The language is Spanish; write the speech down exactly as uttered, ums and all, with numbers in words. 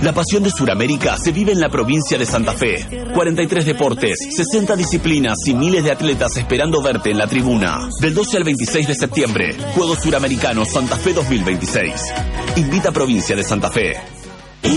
La pasión de Sudamérica se vive en la provincia de Santa Fe. cuarenta y tres deportes, sesenta disciplinas y miles de atletas esperando verte en la tribuna. Del doce al veintiséis de septiembre, Juegos Suramericanos Santa Fe dos mil veintiséis. Invita a Provincia de Santa Fe.